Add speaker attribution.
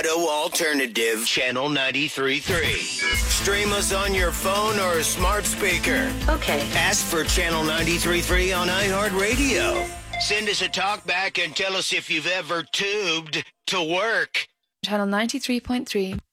Speaker 1: Alternative Channel 93.3. Stream us on your phone or smart speaker.
Speaker 2: Okay.
Speaker 1: Ask for Channel 93.3 on iHeartRadio. Send us a talk back and tell us if you've ever tubed to work.
Speaker 3: Channel 93.3.